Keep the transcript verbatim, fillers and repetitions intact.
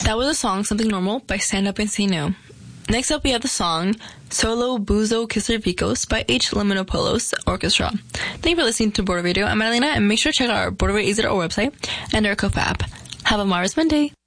That was the song Something Normal by Stand Up and Say No. Next up, we have the song Solo Buzo Kisservikos by H. Liminopolos Orchestra. Thank you for listening to Border Radio. I'm Adelina, and make sure to check out our Border Radio A Z R O website and our Kofa app. Have a marvelous Monday.